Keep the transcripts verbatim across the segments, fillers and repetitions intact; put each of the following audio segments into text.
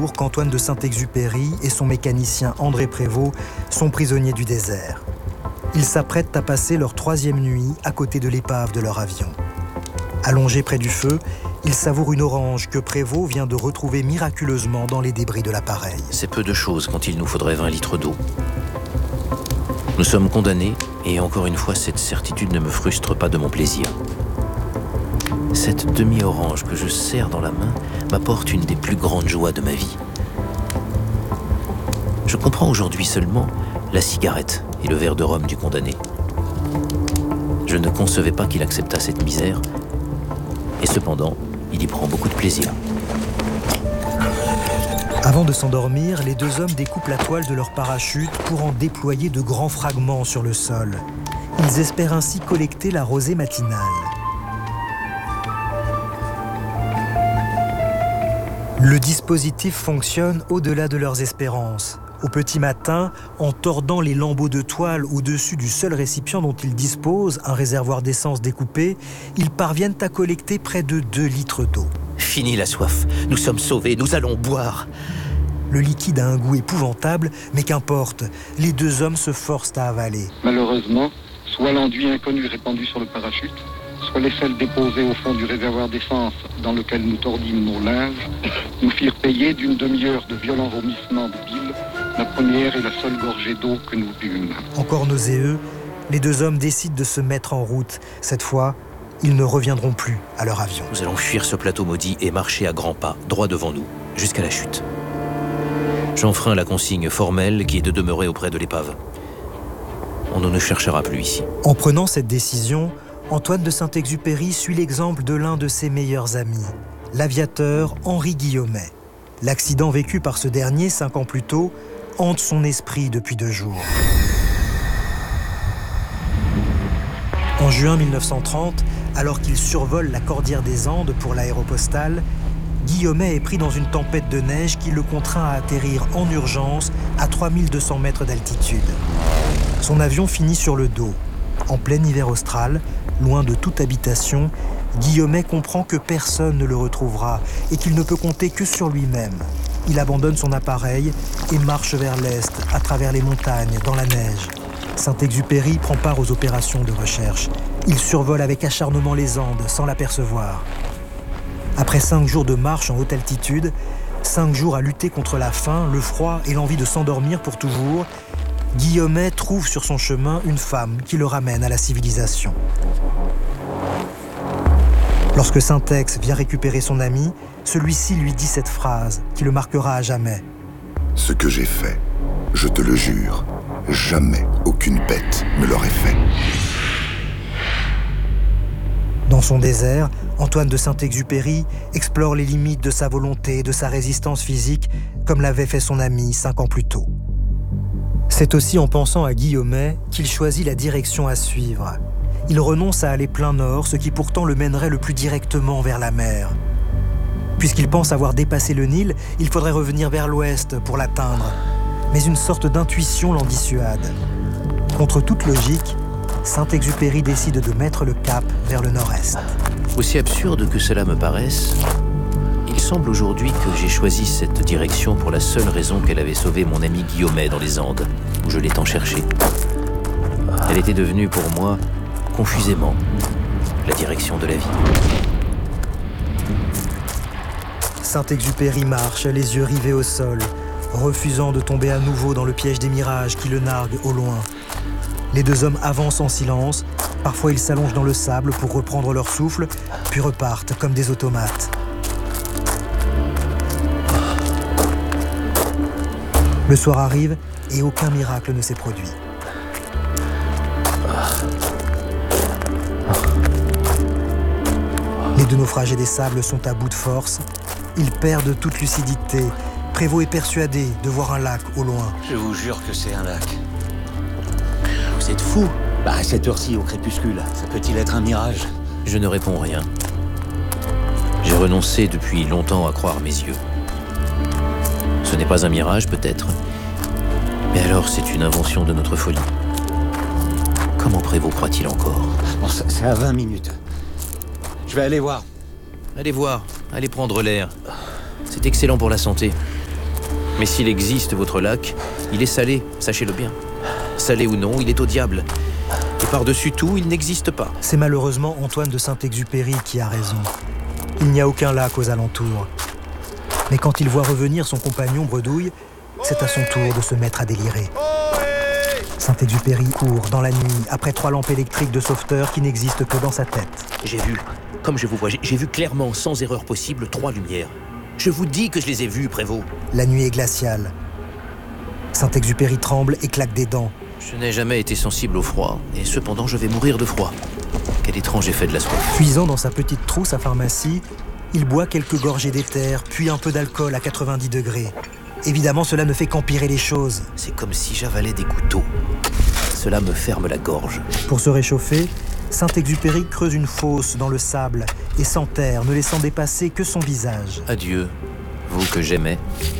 jours qu'Antoine de Saint-Exupéry et son mécanicien André Prévost sont prisonniers du désert. Ils s'apprêtent à passer leur troisième nuit à côté de l'épave de leur avion. Allongés près du feu, ils savourent une orange que Prévost vient de retrouver miraculeusement dans les débris de l'appareil. C'est peu de choses quand il nous faudrait vingt litres d'eau. Nous sommes condamnés, et encore une fois, cette certitude ne me frustre pas de mon plaisir. Cette demi-orange que je serre dans la main m'apporte une des plus grandes joies de ma vie. Je comprends aujourd'hui seulement la cigarette et le verre de rhum du condamné. Je ne concevais pas qu'il acceptât cette misère, et cependant, il y prend beaucoup de plaisir. Avant de s'endormir, les deux hommes découpent la toile de leur parachute pour en déployer de grands fragments sur le sol. Ils espèrent ainsi collecter la rosée matinale. Le dispositif fonctionne au-delà de leurs espérances. Au petit matin, en tordant les lambeaux de toile au-dessus du seul récipient dont ils disposent, un réservoir d'essence découpé, ils parviennent à collecter près de deux litres d'eau. Fini la soif, nous sommes sauvés, nous allons boire. Le liquide a un goût épouvantable, mais qu'importe, les deux hommes se forcent à avaler. Malheureusement, soit l'enduit inconnu répandu sur le parachute, soit les sels déposés au fond du réservoir d'essence dans lequel nous tordîmes nos linges, nous firent payer d'une demi-heure de violents vomissements de bile la première et la seule gorgée d'eau que nous bûmes. Encore nauséeux, les deux hommes décident de se mettre en route. Cette fois, ils ne reviendront plus à leur avion. Nous allons fuir ce plateau maudit et marcher à grands pas, droit devant nous, jusqu'à la chute. J'enfreins la consigne formelle qui est de demeurer auprès de l'épave. On ne nous cherchera plus ici. En prenant cette décision, Antoine de Saint-Exupéry suit l'exemple de l'un de ses meilleurs amis, l'aviateur Henri Guillaumet. L'accident vécu par ce dernier cinq ans plus tôt hante son esprit depuis deux jours. En juin mille neuf cent trente, alors qu'il survole la Cordillère des Andes pour l'Aéropostale, Guillaumet est pris dans une tempête de neige qui le contraint à atterrir en urgence à trois mille deux cents mètres d'altitude. Son avion finit sur le dos. En plein hiver austral, loin de toute habitation, Guillaumet comprend que personne ne le retrouvera et qu'il ne peut compter que sur lui-même. Il abandonne son appareil et marche vers l'est, à travers les montagnes, dans la neige. Saint-Exupéry prend part aux opérations de recherche. Il survole avec acharnement les Andes, sans l'apercevoir. Après cinq jours de marche en haute altitude, cinq jours à lutter contre la faim, le froid et l'envie de s'endormir pour toujours, Guillaumet trouve sur son chemin une femme qui le ramène à la civilisation. Lorsque Saint-Ex vient récupérer son ami, celui-ci lui dit cette phrase qui le marquera à jamais. « Ce que j'ai fait, je te le jure, jamais aucune bête ne l'aurait fait. » Dans son désert, Antoine de Saint-Exupéry explore les limites de sa volonté et de sa résistance physique comme l'avait fait son ami cinq ans plus tôt. C'est aussi en pensant à Guillaumet qu'il choisit la direction à suivre. Il renonce à aller plein nord, ce qui pourtant le mènerait le plus directement vers la mer. Puisqu'il pense avoir dépassé le Nil, il faudrait revenir vers l'ouest pour l'atteindre. Mais une sorte d'intuition l'en dissuade. Contre toute logique, Saint-Exupéry décide de mettre le cap vers le nord-est. Aussi absurde que cela me paraisse, il semble aujourd'hui que j'ai choisi cette direction pour la seule raison qu'elle avait sauvé mon ami Guillaumet dans les Andes, où je l'ai tant cherché. Elle était devenue pour moi, confusément, la direction de la vie. Saint-Exupéry marche, les yeux rivés au sol, refusant de tomber à nouveau dans le piège des mirages qui le narguent au loin. Les deux hommes avancent en silence, parfois ils s'allongent dans le sable pour reprendre leur souffle, puis repartent comme des automates. Le soir arrive et aucun miracle ne s'est produit. Les deux naufragés des sables sont à bout de force. Ils perdent toute lucidité. Prévost est persuadé de voir un lac au loin. Je vous jure que c'est un lac. Vous êtes fou? Bah, à cette heure-ci, au crépuscule, ça peut-il être un mirage? Je ne réponds rien. J'ai renoncé depuis longtemps à croire mes yeux. Ce n'est pas un mirage, peut-être. Mais alors, c'est une invention de notre folie. Comment Prévost croit-il encore? Bon, c'est à vingt minutes. Je vais aller voir. Allez voir, allez prendre l'air. C'est excellent pour la santé. Mais s'il existe, votre lac, il est salé, sachez-le bien. Salé ou non, il est au diable. Et par-dessus tout, il n'existe pas. C'est malheureusement Antoine de Saint-Exupéry qui a raison. Il n'y a aucun lac aux alentours. Mais quand il voit revenir son compagnon Bredouille, c'est à son tour de se mettre à délirer. Saint-Exupéry court dans la nuit après trois lampes électriques de sauveteur qui n'existent que dans sa tête. J'ai vu, comme je vous vois, j'ai, j'ai vu clairement, sans erreur possible, trois lumières. Je vous dis que je les ai vues, Prévost. La nuit est glaciale. Saint-Exupéry tremble et claque des dents. Je n'ai jamais été sensible au froid, et cependant je vais mourir de froid. Quel étrange effet de la soif. Puisant dans sa petite trousse à pharmacie, il boit quelques gorgées d'éther, puis un peu d'alcool à quatre-vingt-dix degrés. Évidemment, cela ne fait qu'empirer les choses. C'est comme si j'avalais des couteaux. Cela me ferme la gorge. Pour se réchauffer, Saint-Exupéry creuse une fosse dans le sable et s'enterre, ne laissant dépasser que son visage. Adieu, vous que j'aimais.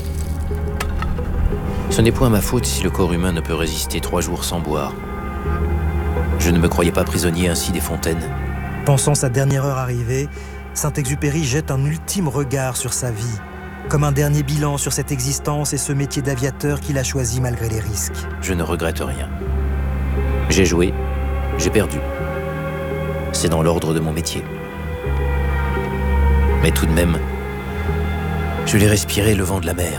Ce n'est point ma faute si le corps humain ne peut résister trois jours sans boire. Je ne me croyais pas prisonnier ainsi des fontaines. Pensant sa dernière heure arrivée, Saint-Exupéry jette un ultime regard sur sa vie, comme un dernier bilan sur cette existence et ce métier d'aviateur qu'il a choisi malgré les risques. Je ne regrette rien. J'ai joué, j'ai perdu. C'est dans l'ordre de mon métier. Mais tout de même, je l'ai respiré le vent de la mer.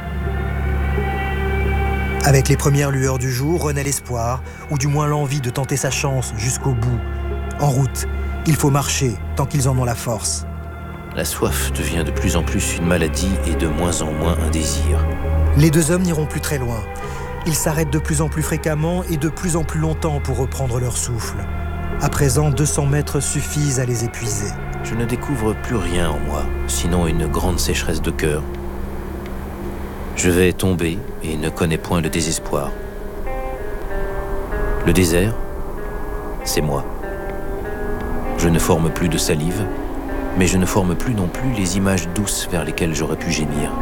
Avec les premières lueurs du jour renaît l'espoir, ou du moins l'envie de tenter sa chance jusqu'au bout. En route, il faut marcher tant qu'ils en ont la force. La soif devient de plus en plus une maladie et de moins en moins un désir. Les deux hommes n'iront plus très loin. Ils s'arrêtent de plus en plus fréquemment et de plus en plus longtemps pour reprendre leur souffle. À présent, deux cents mètres suffisent à les épuiser. Je ne découvre plus rien en moi, sinon une grande sécheresse de cœur. Je vais tomber et ne connais point le désespoir. Le désert, c'est moi. Je ne forme plus de salive, mais je ne forme plus non plus les images douces vers lesquelles j'aurais pu gémir.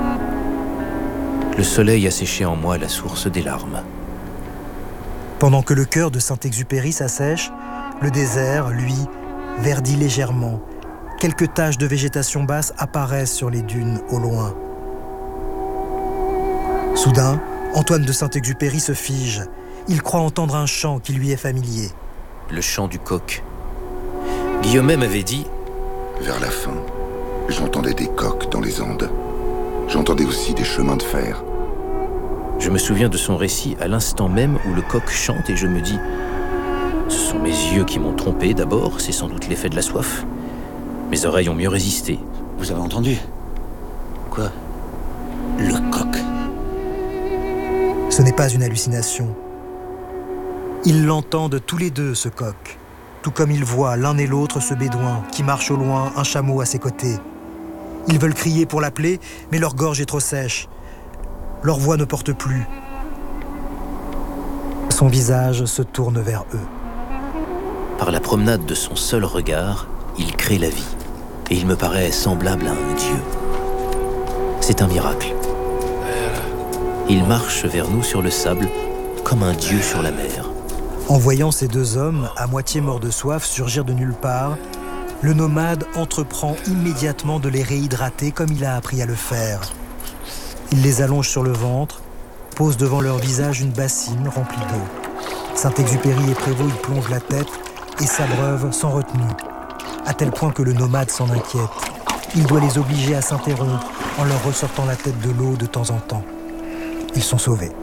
Le soleil a séché en moi la source des larmes. Pendant que le cœur de Saint-Exupéry s'assèche, le désert, lui, verdit légèrement. Quelques taches de végétation basse apparaissent sur les dunes au loin. Soudain, Antoine de Saint-Exupéry se fige. Il croit entendre un chant qui lui est familier. Le chant du coq. Guillaumet m'avait dit... Vers la fin, j'entendais des coqs dans les Andes. J'entendais aussi des chemins de fer. Je me souviens de son récit à l'instant même où le coq chante et je me dis... Ce sont mes yeux qui m'ont trompé d'abord, c'est sans doute l'effet de la soif. Mes oreilles ont mieux résisté. Vous avez entendu? Quoi? Le coq. Ce n'est pas une hallucination. Ils l'entendent tous les deux, ce coq. Tout comme ils voient l'un et l'autre ce bédouin qui marche au loin, un chameau à ses côtés. Ils veulent crier pour l'appeler, mais leur gorge est trop sèche. Leur voix ne porte plus. Son visage se tourne vers eux. Par la promenade de son seul regard, il crée la vie. Et il me paraît semblable à un dieu. C'est un miracle. Il marche vers nous sur le sable, comme un dieu sur la mer. En voyant ces deux hommes, à moitié morts de soif, surgir de nulle part, le nomade entreprend immédiatement de les réhydrater comme il a appris à le faire. Il les allonge sur le ventre, pose devant leur visage une bassine remplie d'eau. Saint-Exupéry et Prévost y plongent la tête et s'abreuvent sans retenue, à tel point que le nomade s'en inquiète. Il doit les obliger à s'interrompre en leur ressortant la tête de l'eau de temps en temps. Ils sont sauvés.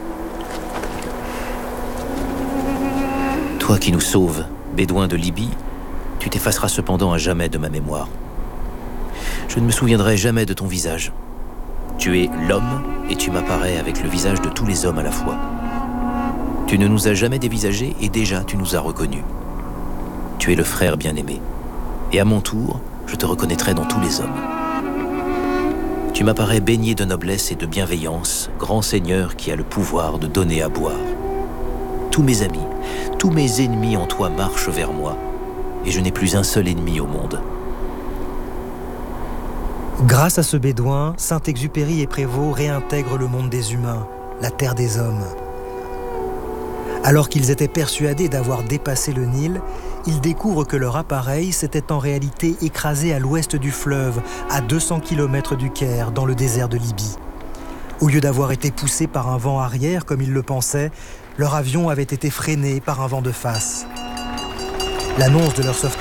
Toi qui nous sauves, bédouin de Libye, tu t'effaceras cependant à jamais de ma mémoire. Je ne me souviendrai jamais de ton visage. Tu es l'homme et tu m'apparais avec le visage de tous les hommes à la fois. Tu ne nous as jamais dévisagés et déjà tu nous as reconnus. Tu es le frère bien-aimé. Et à mon tour, je te reconnaîtrai dans tous les hommes. Tu m'apparais baigné de noblesse et de bienveillance, grand seigneur qui a le pouvoir de donner à boire. Tous mes amis, tous mes ennemis en toi marchent vers moi, et je n'ai plus un seul ennemi au monde. Grâce à ce bédouin, Saint-Exupéry et Prévost réintègrent le monde des humains, la terre des hommes. Alors qu'ils étaient persuadés d'avoir dépassé le Nil, ils découvrent que leur appareil s'était en réalité écrasé à l'ouest du fleuve, à deux cents kilomètres du Caire, dans le désert de Libye. Au lieu d'avoir été poussé par un vent arrière, comme ils le pensaient, leur avion avait été freiné par un vent de face. L'annonce de leur sauvetage